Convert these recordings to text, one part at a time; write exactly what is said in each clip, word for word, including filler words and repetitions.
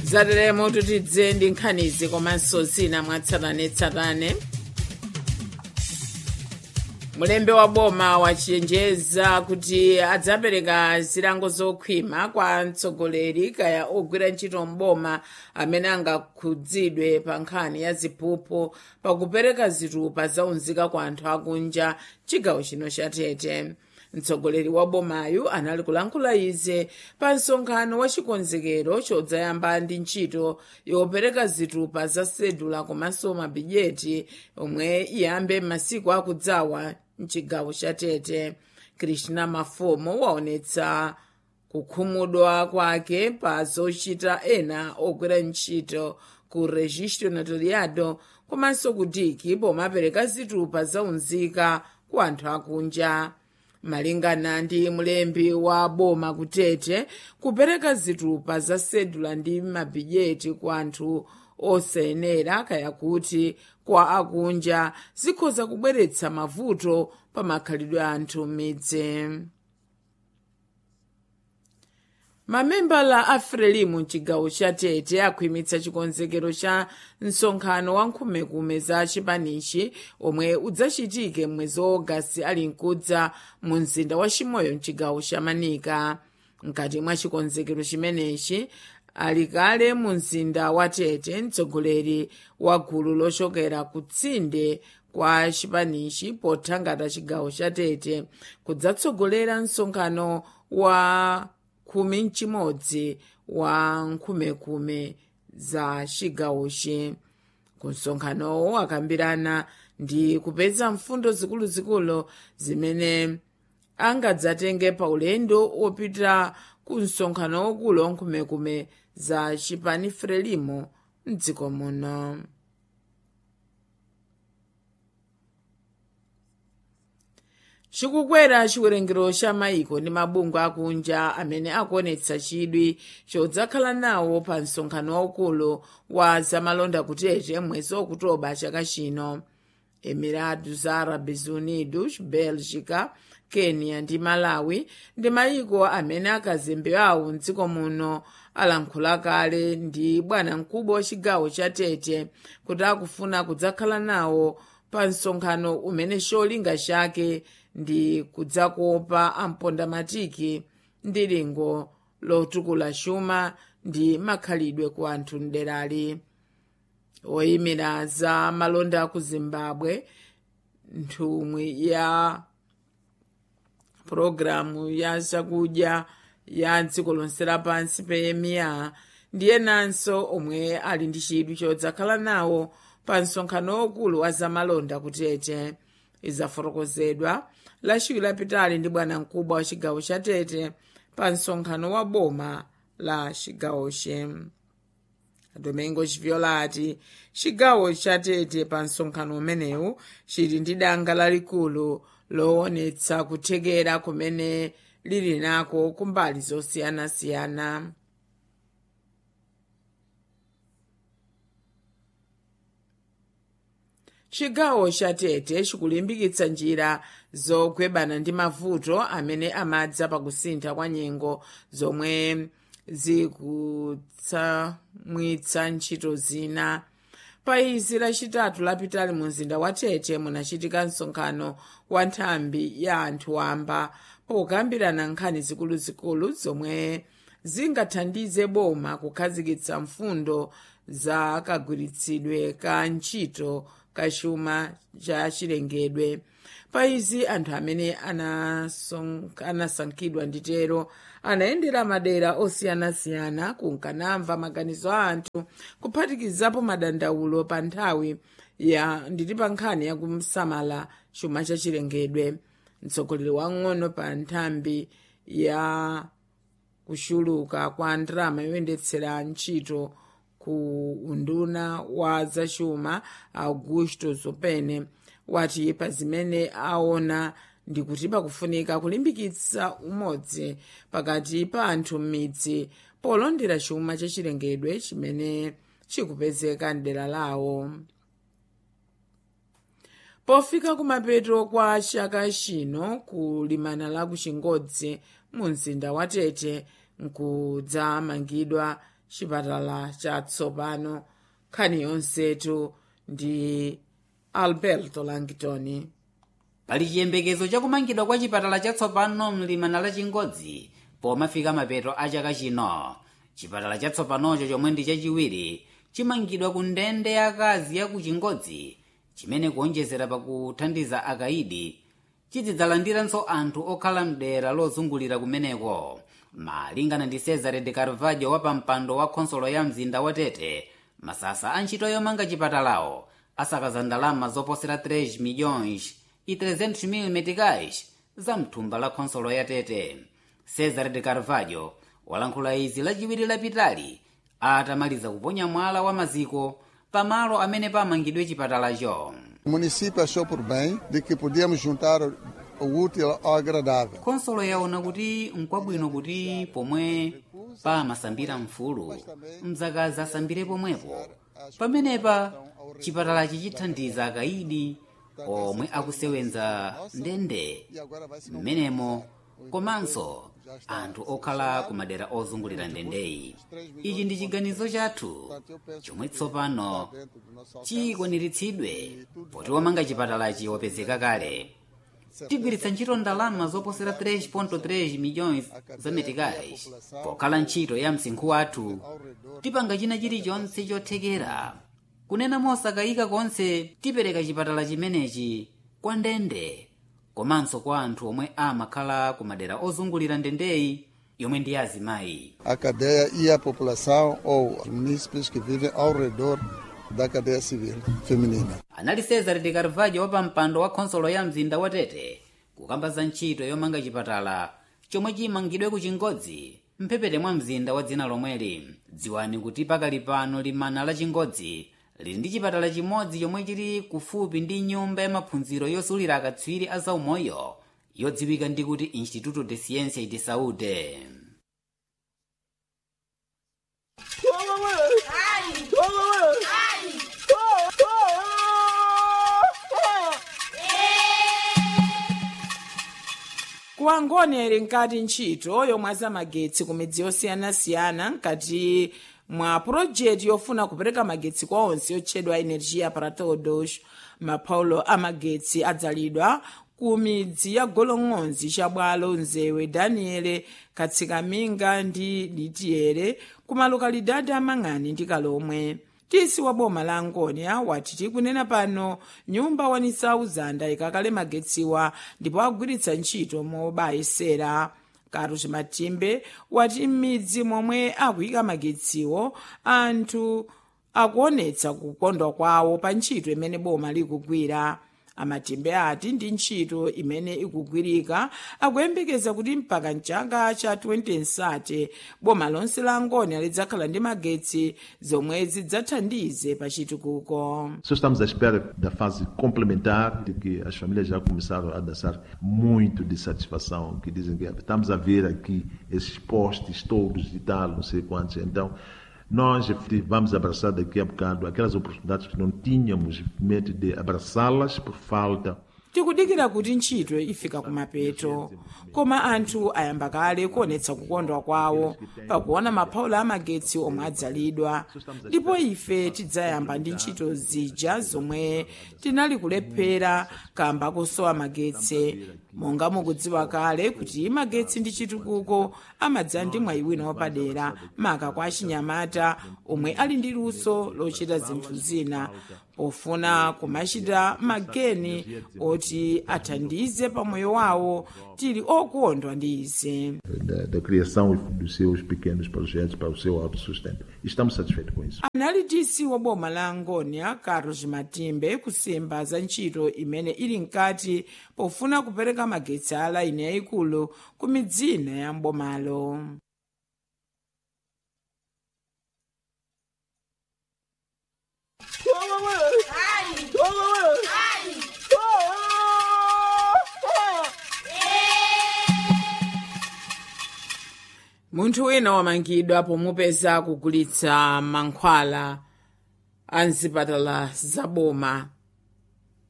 zateremo tutidze ndi nkhanizi komanso zina mwatsatanetsatane. Mulembe wa boma wachenjeza kuti adzapereka zilango zokhwima kwa mtsogoleri kaya ogwira ntchito mboma amene angakhudzidwe pa nkhani ya ziphuphu pakupereka zitupa zaunzika kwa anthu akunja chigawo chino cha Tete. Mtsogoleri wa bomayu anali kulankhula izi pa msonkhano wa chikonzekero chodzayamba ndi ntchito yopereka zitupa za sedula komanso mabijeti omwe iyambe masiku akudzawa mchigawo cha Tete. Krishna Mafumo waonetsa kukhumudwa kwake pa zochita ena ogwira ntchito ku registro notariado komanso kudiki pomapereka zitupa zaunzika kwa anthu akunja. Malingana ndi mulembi wa boma ku Tete, kupereka zitupa za sedula ndi mabijeti kwa anthu osayenera kaya kuti kwa akunja zikhoza kubweretsa mavuto pa makhalidwe a anthu m'midzi. Mamembala a Frelimu mchigawo cha Tete akhwimitsa chikonzekero cha msonkhano wa nkhumekume za chipanichi omwe udzachitike mwezi wa Ogasiti ali nkudza mu mzinda wa Chimoyo mchigawo cha Manika. Mkati mwa chikonzekero chimenechi ali kale mu mzinda wa Tete mtsogoleri wa gulu lochokera kutsinde kwa chipanichi pothangata chigawo cha Tete kudzatsogolera msonkhano wa khumi mchimodzi wa nkhumekume za chigawochi. Kunsonkhanowo akambirana ndi kupeza mfundo zikuluzikulu zimene angadzatenge pa ulendo wopita ku msonkhano wokulu wa nkhumekume za chipani Frelimu mdziko muno. Chikukwera chiwerengero cha maiko ndi mabungwe akunja amene akuonetsa chidwi chodzakhala nawo pa msonkhano waukulu wa zamalonda ku Tete mwezi wa Okutoba chaka chino. Emirados Árabes Unidos, Bélgica, Kenya ndi Malawi ndi maiko amene akazembe awo mdziko muno alankhula kale ndi bwana mkubwa wa chigawo cha Tete kuti akufuna kudzakhala nawo pa msonkhano umene cholinga chake ndi kudzakopa ampondamatiki ndi lingo lotukula chuma ndi makhalidwe ku anthu mderali. Oyimira za malonda ku Zimbabwe, nthumwi ya programu ya zakudya ya dziko lonse lapansi P M A ndiye nanso omwe ali ndi chidwi chodzakhala nawo pa msonkhano wokulu wa zamalonda ku Tete. Izafotokozedwa lachiwiri lapitali ndi bwana mkubwa wa chigawo cha Tete pa msonkhano wa boma la chigawochi. Domingo Chiviola ati chigawo cha Tete pa msonkhano umenewu chili ndi danga lalikulu loonetsa kuthekera kumene lili nako kumbali zosiyanasiyana. Chigawo cha Tete chikulimbikitsa njira zogwebana ndi mavuto amene amadza pakusintha kwa nyengo zomwe zikutsamwitsa ntchito zina. Pa izi lachitatu lapitali mu mzinda wa Tete munachitika msonkhano wa nthambi ya anthu wamba pokambirana nkhani zikuluzikulu zomwe zingathandize boma kukhazikitsa mfundo za kagwiritsidwe ka ntchito kachuma cha chilengedwe. Pa izi anthu amene anasankhidwa nditero anayendera madera osiyanasiyana kunkanamva maganizo a anthu kuphatikizapo madandaulo pa nthawi ya nditi pa nkhani ya kusamala chuma cha chilengedwe. Mtsogoleri wang'ono pa nthambi ya kuchuluka kwa ndalama yoyendetsera ntchito ku unduna wa zachuma Augusto Zopene wati pa zimene aona ndi kuti pakufunika kulimbikitsa umodzi pakati pa anthu m'midzi polondera chuma cha chilengedwe chimene chikupezeka mdera lawo. Pofika kumapeto kwa chaka chino kulimana la ku Chingodzi mu mzinda wa Tete nkudzamangidwa chipatala chatsopano. Nkhani yonsetu ndi Alberto Langitoni. Pali chiyembekezo chakumangidwa kwa chipatala chatsopano mlimana la Chingodzi pomafika mapeto a chaka chino. Chipatala chatsopanocho chomwe ndi chachiwiri chimangidwa ku ndende yakazi ya ku Chingodzi, chimene kuonjezera pakuthandiza akaidi chizidzalandiranso anthu okhala mdera lozungulira kumeneko. Malingana ndi Cesare de Carvalho wa pampando wa khonsolo ya mzinda wa Tete, masasa a ntchito yomanga chipatalawo asakaza ndalama zoposera três milhões e trezentos mil meticais za mthumba la khonsolo ya Tete. Cesare de Carvalho walankhula izi lachiwiri lapitali atamaliza kuponya mwala wa maziko pamalo amene pamangidwe chipatalacho. O município achou por bem de que podíamos juntar o útil ao agradável. Khonsolo yaona kuti nkwabwino kuti pomwe pamasambira mfulu mdzakazi asambire pomwepo. Pamenepa chipatalachi chithandiza akaidi omwe akusewenza ndende mmenemo, komanso anthu okhala ku madera ozungulira ndendeyi. Ichi ndi chiganizo chathu chomwe tsopano chikwaniritsidwe poti womanga chipatalachi wapezeka kale. Tigwiritsa ntchito ndalama zoposera três ponto três milhões za meticais pokhala ntchito ya msinkhu wathu. Tipanga china chilichonse chothekera kunena mosakayika konse tipereka chipatala chimenechi kwa ndende komanso kwa anthu omwe amakhala ku madera ozungulira ndendeyi yomwe ndi azimayi. A cadeia e a população ou os munícipes que vivem ao redor da cadeia civil feminina. Anali Cesare de Carvalho wa pampando wa khonsolo ya mzinda wa Tete kukamba za ntchito yomanga chipatala chomwe chimangidwe ku Chingodzi mphepete mwa mzinda wa dzina lomweli. Dziwani kuti pakali pano limana la Chingodzi lili ndi chipatala chimodzi chomwe chili kufupi ndi nyumba ya maphunziro yosulira akatswiri a zaumoyo yodziwika ndi kuti Instituto de Ciência e de Saúde. Kuangoni ili nkati ntchito yomwe azamagetsi ku midzi yosiyanasiyana nkati mwa project yofuna kupereka magetsi kwa onse yotchedwa Energia para Todos. Mapaulo amagetsi adzalidwa ku midzi ya Golong'onzi, Chabwalo, Nzewe, Daniele, Katsikaminga ndi Litiere ku malokalidade amang'ani ndi Kalomwe. Tisi wa boma la Angonia wati tikunena pano nyumba wani thousand ikakale magetsiwa ndipo agwiritsa ntchito mobayesera. Carlos Matimbe wati m'midzi momwe akuyika magetsiwo anthu akuonetsa kukondwa kwawo pa ntchito imene boma likugwira. Amatimbe ati ndi ntchito imene ikugwirika akuyembekeza kuti mpaka mchaka cha twenty thirty boma lonse la Angonia lidzakhala ndi magetsi zomwe zidzathandize pa chitukuko. Só estamos à espera da fase complementar de que as famílias já começaram a dançar muito de satisfação, que dizem que estamos a ver aqui esses postes todos e tal, não sei quantos. Então, nós vamos abraçar daqui a bocado aquelas oportunidades que não tínhamos medo de abraçá-las por falta. Tikudikira kuti ntchito ifika kumapeto, koma anthu ayamba kale kuonetsa kukondwa kwawo pakuona mapaulo amagetsi omwe adzalidwa, ndipo ife tidzayamba ndi ntchito zija zomwe tinali kulephera kamba kosowa magetsi. Monga mukudziwa kale kuti magetsi ndi chitukuko amadza ndi mwayi wina wapadera maka kwa achinyamata omwe ali ndi luso lochita zinthu zina pofuna kumachita mageni oti athandize pa moyo wawo. Tili okondwa ndi izi. Da, da criação dos seus pequenos projetos para o seu autossustento. Estamos satisfeitos com isso. Anali tisi wa boma la Angonia Carlos Matimbe kusimba za ntchito imene ili nkati pofuna kupereka magetsi a laini yayikulu ku midzina ya mbomalo. Munthu wina wamangidwa pomupeza kugulitsa mankhwala a mzipatala zaboma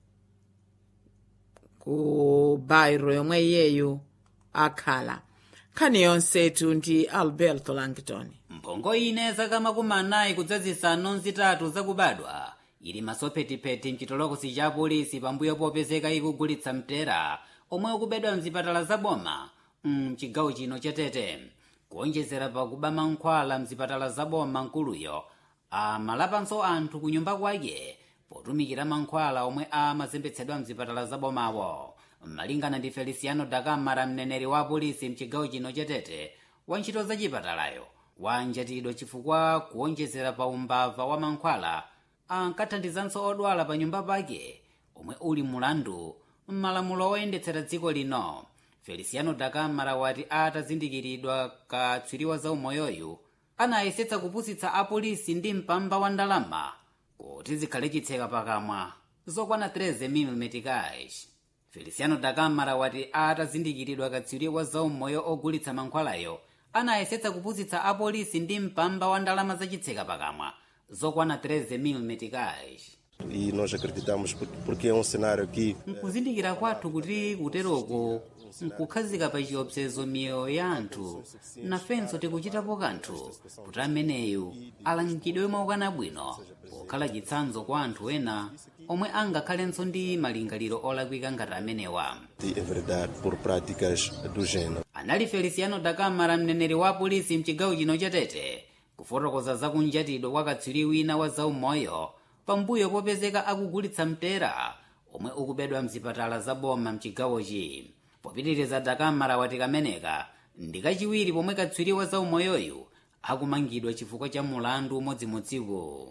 ku bairo yomwe iyeyo akhala. nkhani yonsetu ndi Alberto Langton. mphongo ine zaka makumi anayi kudzazisanu nzitatu zakubadwa ili masophetipeti mchitolokosi cha polisi pambuyo popezeka ikugulitsa mtera omwe ukubedwa mzipatala zaboma mchigawo chino cha Tete. kuonjezera pakuba mankhwala mzipatala zaboma nkuluyo amalapanso anthu kunyumba kwake potumikira mankhwala omwe amazembetsedwa mzipatala zabomawo. malingana ndi Feliciano da Camara, mneneri wa polisi mchigawo chino cha Tete, wantchito za chipatalayo wanjatidwa chifukwa kuonjezera pa umbava wa mankhwala ankathandizanso odwala pa nyumba pake omwe uli mulandu m'malamulo oyendetsera dziko lino. Feliciano da Camara wati atazindikiridwa katswiriwa za umoyoyu anayesetsa kupusitsa apolisi ndi mpamba wa ndalama kuti zikhale chitseka pakamwa zokwana treze mil meticais. Feliciano da Camara wati atazindikiridwa katswiriwa za umoyo ogulitsa mankhwalayo anayesetsa kupusitsa apolisi ndi mpamba wa ndalama zachitseka pakamwa zokwana treze mil meticais. E nós acreditamos porque é um cenário que nkuzindikira kwathu kuti kuteroko nkukhazika pa chiopsezo miyoyo ya anthu, nafenso tikuchitapo kanthu kuti ameneyu alangidwe mwaukana bwino pokhala chitsanzo kwa anthu ena omwe angakhalenso ndi malingaliro olakwika ngati amenewa. é verdade por práticas do gênero. Anali Feliciano da Camara, mneneri wa polisi mchigawo chino cha Tete, kufotokoza za kunjatidwa kwa katswiri wina wa zaumoyo pambuyo popezeka akugulitsa mtera omwe ukubedwa mzipatala zaboma mchigawochi. Popitiriza da Camara wati kameneka ndi kachiwiri pomwe katswiri wa zaumoyoyu akumangidwa chifukwa cha mulandu umodzimodziwo.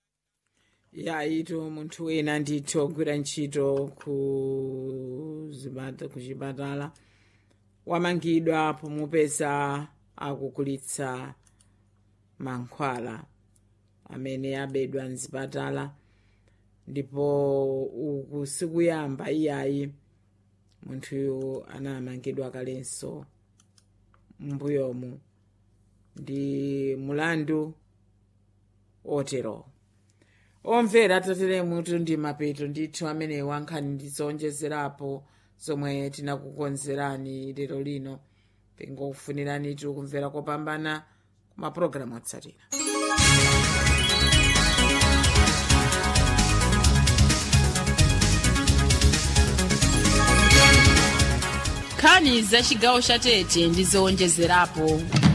Yaito munthu wina ndithu ogwira ntchito ku chipatala wamangidwa pomupeza akugulitsa mankhwala amene abedwa mzipatala, ndipo uku sikuyamba iyayi. munthuyu anamangidwa kalenso mbuyomu ndi mulandu otero. Omvera tatere mutu ndi mapeto ndithu amene wankhani ndizonjezerapo zomwe tinakukonzerani lero lino. Tingokufunirani tu kumvera kopambana kuma programu otsatira. nkhani za chigawo cha Tete ndizowonjezerapo.